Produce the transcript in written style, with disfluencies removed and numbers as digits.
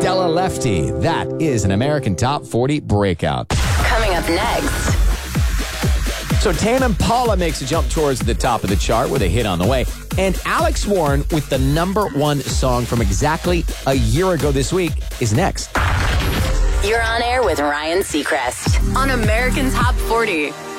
Stella Lefty. That is an American Top 40 breakout. Coming up next. So Tame Impala makes a jump towards the top of the chart with a hit on the way. And Alex Warren with the #1 song from exactly a year ago this week is next. You're on air with Ryan Seacrest on American Top 40.